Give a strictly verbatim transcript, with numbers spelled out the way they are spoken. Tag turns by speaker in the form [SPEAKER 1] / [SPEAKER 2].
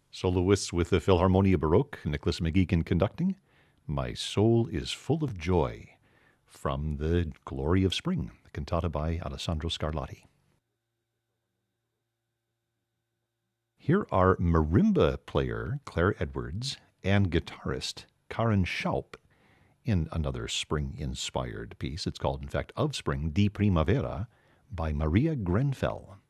[SPEAKER 1] Soloists with the Philharmonia Baroque, Nicholas McGeekin conducting, My Soul is Full of Joy, from The Glory of Spring, the cantata by Alessandro Scarlatti. Here are marimba player Claire Edwards and guitarist Karen Schaup in another spring-inspired piece. It's called, in fact, Of Spring, Di Primavera, by Maria Grenfell.